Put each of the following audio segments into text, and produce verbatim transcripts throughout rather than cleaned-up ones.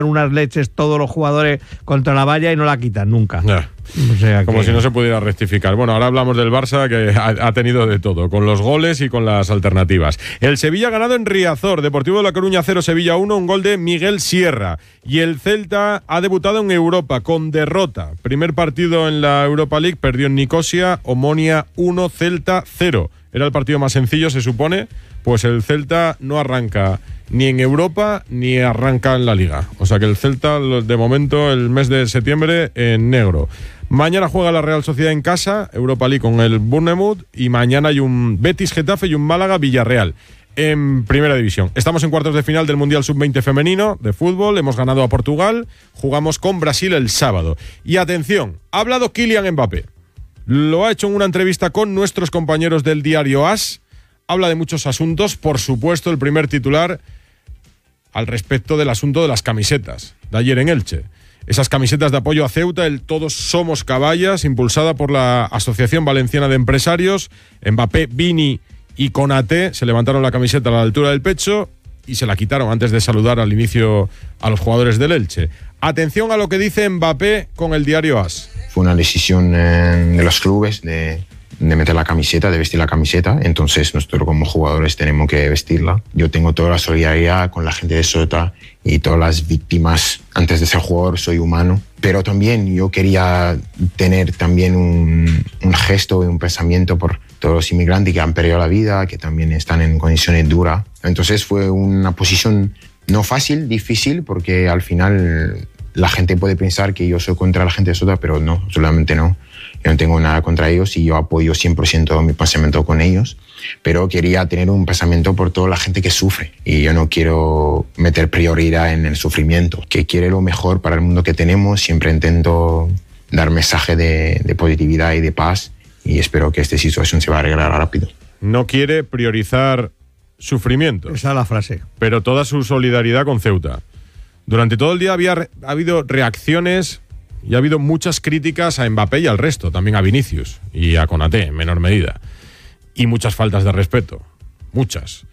unas leches todos los jugadores contra la valla y no la quitan nunca. Ya. O sea Como que... si no se pudiera rectificar. Bueno, ahora hablamos del Barça, que ha, ha tenido de todo, con los goles y con las alternativas. El Sevilla ha ganado en Riazor, Deportivo de La Coruña cero, Sevilla uno, un gol de Miguel Sierra. Y el Celta ha debutado en Europa con derrota. Primer partido en la Europa League, perdió en Nicosia, Omonia uno, Celta cero. Era el partido más sencillo, se supone. Pues el Celta no arranca ni en Europa ni arranca en la Liga. O sea que el Celta, de momento, el mes de septiembre, en negro. Mañana juega la Real Sociedad en casa, Europa League con el Bournemouth, y mañana hay un Betis Getafe y un Málaga Villarreal en Primera División. Estamos en cuartos de final del Mundial sub veinte femenino de fútbol, hemos ganado a Portugal, jugamos con Brasil el sábado. Y atención, ha hablado Kylian Mbappé. Lo ha hecho en una entrevista con nuestros compañeros del diario AS. Habla de muchos asuntos, por supuesto, el primer titular al respecto del asunto de las camisetas de ayer en Elche. Esas camisetas de apoyo a Ceuta, el Todos Somos Caballas, impulsada por la Asociación Valenciana de Empresarios. Mbappé, Vini y Konaté se levantaron la camiseta a la altura del pecho y se la quitaron antes de saludar al inicio a los jugadores del Elche. Atención a lo que dice Mbappé con el diario AS. Fue una decisión eh, de los clubes de... de meter la camiseta, de vestir la camiseta, entonces nosotros como jugadores tenemos que vestirla. Yo tengo toda la solidaridad con la gente de Ceuta y todas las víctimas. Antes de ser jugador soy humano, pero también yo quería tener también un, un gesto y un pensamiento por todos los inmigrantes que han perdido la vida, que también están en condiciones duras. Entonces fue una posición no fácil, difícil, porque al final la gente puede pensar que yo soy contra la gente de Ceuta, pero no, solamente no. Yo no tengo nada contra ellos y yo apoyo cien por ciento mi pensamiento con ellos, pero quería tener un pensamiento por toda la gente que sufre y yo no quiero meter prioridad en el sufrimiento, que quiere lo mejor para el mundo que tenemos. Siempre intento dar mensaje de, de positividad y de paz y espero que esta situación se va a arreglar rápido. No quiere priorizar sufrimiento. Esa es la frase. Pero toda su solidaridad con Ceuta. Durante todo el día había ha habido reacciones y ha habido muchas críticas a Mbappé y al resto, también a Vinicius y a Konaté en menor medida. Y muchas faltas de respeto. Muchas.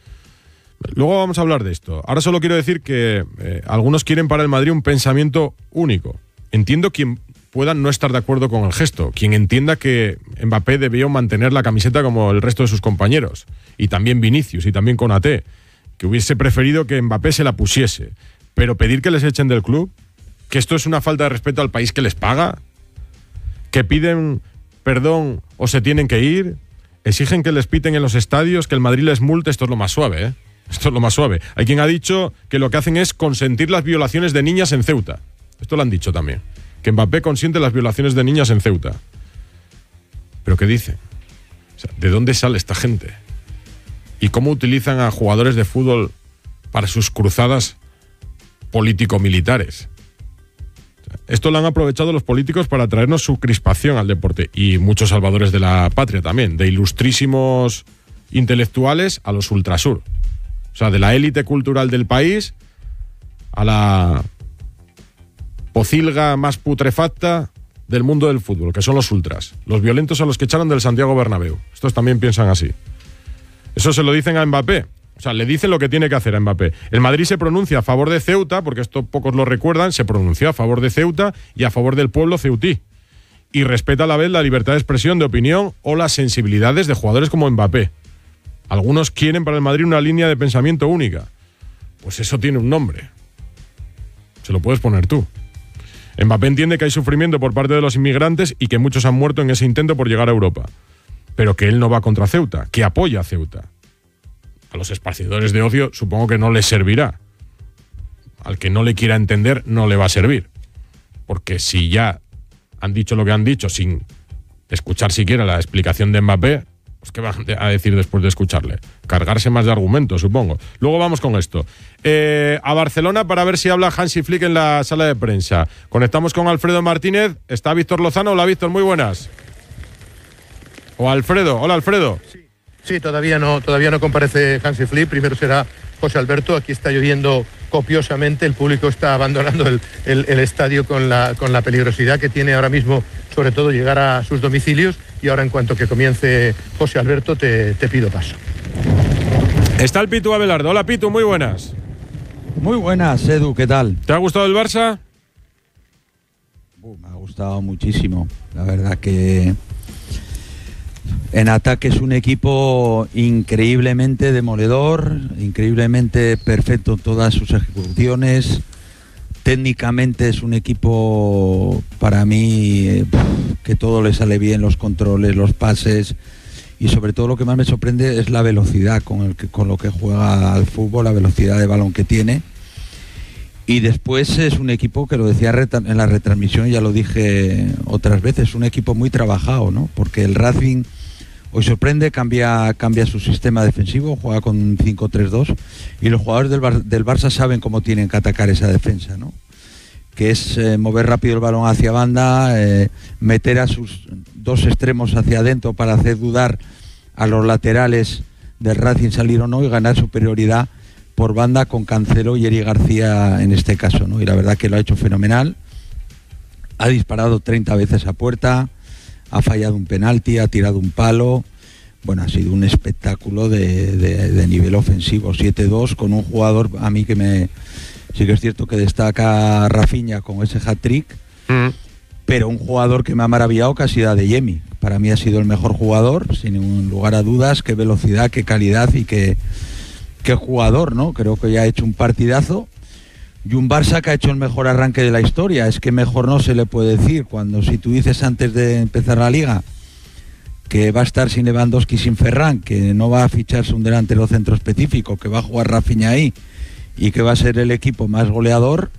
Luego vamos a hablar de esto. Ahora solo quiero decir que eh, algunos quieren para el Madrid un pensamiento único. Entiendo quien pueda no estar de acuerdo con el gesto, quien entienda que Mbappé debió mantener la camiseta como el resto de sus compañeros, y también Vinicius y también Konaté, que hubiese preferido que Mbappé se la pusiese. Pero pedir que les echen del club, que esto es una falta de respeto al país que les paga, que piden perdón o se tienen que ir, exigen que les piten en los estadios, que el Madrid les multe. Esto es lo más suave, ¿eh? Esto es lo más suave. Hay quien ha dicho que lo que hacen es consentir las violaciones de niñas en Ceuta. Esto lo han dicho también, que Mbappé consiente las violaciones de niñas en Ceuta. ¿Pero qué dicen? O sea, ¿de dónde sale esta gente? ¿Y cómo utilizan a jugadores de fútbol para sus cruzadas político-militares? Esto lo han aprovechado los políticos para traernos su crispación al deporte, y muchos salvadores de la patria también, de ilustrísimos intelectuales a los ultrasur. O sea, de la élite cultural del país a la pocilga más putrefacta del mundo del fútbol, que son los ultras, los violentos a los que echaron del Santiago Bernabéu. Estos también piensan así. Eso se lo dicen a Mbappé. O sea, le dicen lo que tiene que hacer a Mbappé. El Madrid se pronuncia a favor de Ceuta, porque esto pocos lo recuerdan, se pronunció a favor de Ceuta y a favor del pueblo ceutí. Y respeta a la vez la libertad de expresión, de opinión o las sensibilidades de jugadores como Mbappé. Algunos quieren para el Madrid una línea de pensamiento única. Pues eso tiene un nombre. Se lo puedes poner tú. Mbappé entiende que hay sufrimiento por parte de los inmigrantes y que muchos han muerto en ese intento por llegar a Europa. Pero que él no va contra Ceuta, que apoya a Ceuta. A los esparcidores de ocio supongo que no les servirá. Al que no le quiera entender no le va a servir. Porque si ya han dicho lo que han dicho sin escuchar siquiera la explicación de Mbappé, pues ¿qué van a decir después de escucharle? Cargarse más de argumentos, supongo. Luego vamos con esto. Eh, a Barcelona para ver si habla Hansi Flick en la sala de prensa. Conectamos con Alfredo Martínez. Está Víctor Lozano. Hola, Víctor, muy buenas. O Alfredo. Hola, Alfredo. Sí. Sí, todavía no, todavía no comparece Hansi Flick, primero será José Alberto. Aquí está lloviendo copiosamente, el público está abandonando el, el, el estadio con la, con la peligrosidad que tiene ahora mismo, sobre todo llegar a sus domicilios, y ahora en cuanto que comience José Alberto te, te pido paso. Está el Pitu Abelardo. Hola, Pitu, muy buenas. Muy buenas, Edu, ¿qué tal? ¿Te ha gustado el Barça? Uh, me ha gustado muchísimo. La verdad que en ataque es un equipo increíblemente demoledor, increíblemente perfecto en todas sus ejecuciones. Técnicamente es un equipo, para mí, eh, que todo le sale bien, los controles, los pases, y sobre todo lo que más me sorprende es la velocidad con, el que, con lo que juega al fútbol, la velocidad de balón que tiene. Y después es un equipo que lo decía en la retransmisión, ya lo dije otras veces, un equipo muy trabajado, ¿no? Porque el Racing hoy sorprende, cambia, cambia su sistema defensivo, juega con cinco tres dos, y los jugadores del, Bar, del Barça saben cómo tienen que atacar esa defensa, ¿no? Que es eh, mover rápido el balón hacia banda, eh, meter a sus dos extremos hacia adentro para hacer dudar a los laterales del Racing salir o no, y ganar superioridad por banda con Cancelo y Eric García en este caso, ¿no? Y la verdad que lo ha hecho fenomenal. Ha disparado treinta veces a puerta, ha fallado un penalti, ha tirado un palo. Bueno, ha sido un espectáculo de, de, de nivel ofensivo, siete dos, con un jugador a mí que me... Sí que es cierto que destaca Rafinha con ese hat-trick, mm. pero un jugador que me ha maravillado que ha sido Adeyemi. Para mí ha sido el mejor jugador, sin ningún lugar a dudas. Qué velocidad, qué calidad y qué, qué jugador, ¿no? Creo que ya ha hecho un partidazo. Y un Barça que ha hecho el mejor arranque de la historia. Es que mejor no se le puede decir. Cuando si tú dices antes de empezar la Liga que va a estar sin Lewandowski, sin Ferran, que no va a ficharse un delantero centro específico, que va a jugar Rafinha ahí y que va a ser el equipo más goleador,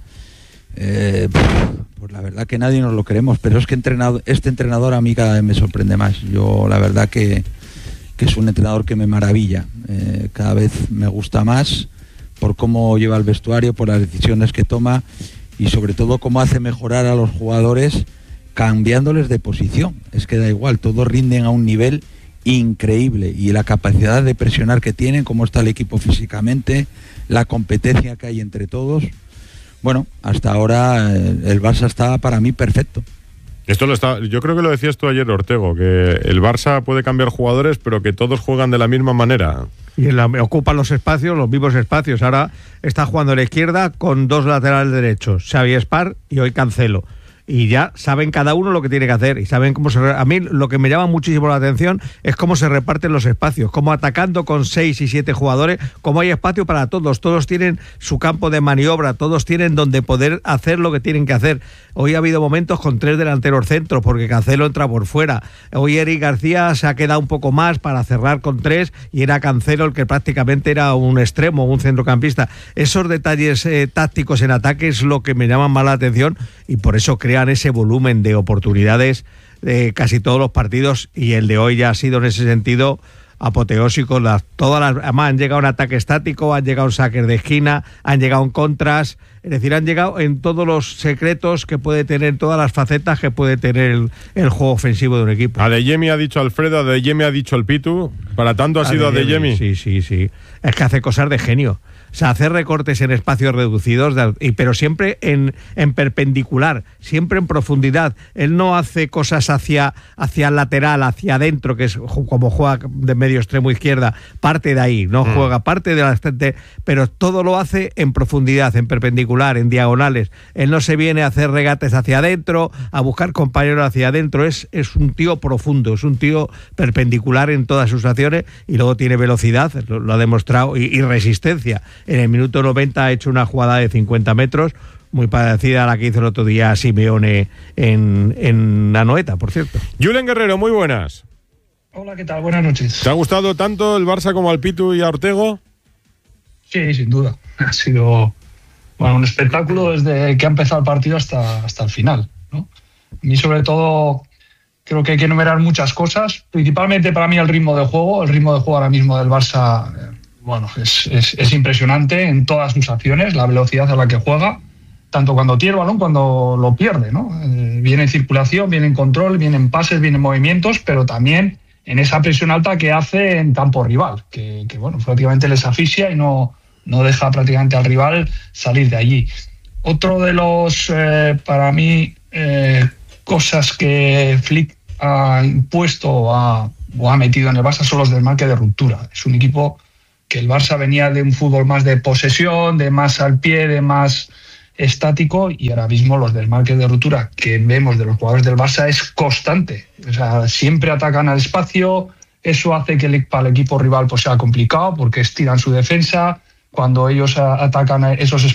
eh, pues la verdad que nadie nos lo queremos. Pero es que entrenado, este entrenador a mí cada vez me sorprende más. Yo la verdad que, que es un entrenador que me maravilla. Eh, cada vez me gusta más por cómo lleva el vestuario, por las decisiones que toma y sobre todo cómo hace mejorar a los jugadores cambiándoles de posición. Es que da igual, todos rinden a un nivel increíble, y la capacidad de presionar que tienen, cómo está el equipo físicamente, la competencia que hay entre todos. Bueno, hasta ahora el Barça está para mí perfecto. Esto lo está, yo creo que lo decías tú ayer, Ortego, que el Barça puede cambiar jugadores, pero que todos juegan de la misma manera. Y en la, ocupan los espacios, los mismos espacios. Ahora está jugando a la izquierda con dos laterales derechos, Xavi Espar y hoy Cancelo. Y ya saben cada uno lo que tiene que hacer y saben cómo se... A mí lo que me llama muchísimo la atención es cómo se reparten los espacios, cómo atacando con seis y siete jugadores, cómo hay espacio para todos, todos tienen su campo de maniobra, todos tienen donde poder hacer lo que tienen que hacer. Hoy ha habido momentos con tres delanteros centros porque Cancelo entra por fuera. Hoy Eric García se ha quedado un poco más para cerrar con tres y era Cancelo el que prácticamente era un extremo, un centrocampista. Esos detalles eh, tácticos en ataque es lo que me llaman más la atención y por eso crea ese volumen de oportunidades de casi todos los partidos, y el de hoy ya ha sido en ese sentido apoteósico. Las, todas las, además han llegado en ataque estático, han llegado en saques de esquina, han llegado en contras, es decir, han llegado en todos los secretos que puede tener, todas las facetas que puede tener el, el juego ofensivo de un equipo. Adeyemi ha dicho Alfredo, Adeyemi ha dicho el Pitu, para tanto ha sido Adeyemi. Sí, sí, sí, es que hace cosas de genio. O sea, hacer recortes en espacios reducidos, pero siempre en, en perpendicular, siempre en profundidad. Él no hace cosas hacia, hacia el lateral, hacia adentro, que es como juega de medio extremo izquierda, parte de ahí, no mm. juega parte de la... De, pero todo lo hace en profundidad, en perpendicular, en diagonales. Él no se viene a hacer regates hacia adentro, a buscar compañeros hacia adentro. Es, es un tío profundo, es un tío perpendicular en todas sus acciones y luego tiene velocidad, lo, lo ha demostrado, y, y resistencia. En el minuto noventa ha hecho una jugada de cincuenta metros, muy parecida a la que hizo el otro día Simeone en, en Anoeta, por cierto. Julen Guerrero, muy buenas. Hola, ¿qué tal? Buenas noches. ¿Te ha gustado tanto el Barça como al Pitu y a Ortego? Sí, sin duda. Ha sido bueno, un espectáculo desde que ha empezado el partido hasta, hasta el final, ¿no? A mí, sobre todo, creo que hay que enumerar muchas cosas. Principalmente para mí el ritmo de juego. El ritmo de juego ahora mismo del Barça... Bueno, es, es, es impresionante en todas sus acciones, la velocidad a la que juega, tanto cuando tiene el balón, cuando lo pierde, ¿no? Eh, viene en circulación, viene en control, viene en pases, viene en movimientos, pero también en esa presión alta que hace en campo rival, que, que bueno, prácticamente les asfixia y no, no deja prácticamente al rival salir de allí. Otro de los, eh, para mí, eh, cosas que Flick ha impuesto o ha, o ha metido en el Barça son los desmarques de ruptura. Es un equipo que el Barça venía de un fútbol más de posesión, de más al pie, de más estático, y ahora mismo los desmarques de ruptura que vemos de los jugadores del Barça es constante. O sea, siempre atacan al espacio, eso hace que el, para el equipo rival pues sea complicado porque estiran su defensa. Cuando ellos atacan esos espacios